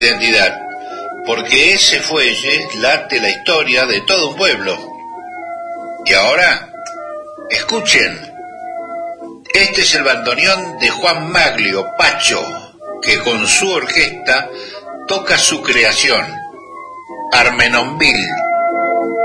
identidad, porque ese fuelle late la historia de todo un pueblo. Y ahora, escuchen, este es el bandoneón de Juan Maglio, Pacho, que con su orquesta toca su creación, Armenonville.